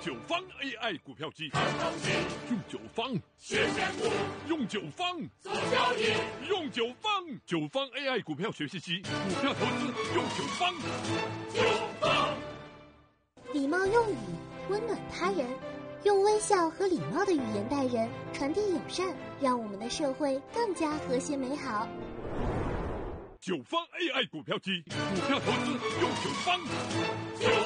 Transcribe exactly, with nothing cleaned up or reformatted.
九方 A I 股票机， 好东西， 用九方学选股， 用九方做交易， 用九方九方 A I 股票学习机，股票投资用九方。 九方。 礼貌用语，温暖他人，用微笑和礼貌的语言待人，传递友善，让我们的社会更加和谐美好。 九方 A I 股票机，股票投资用九方。 九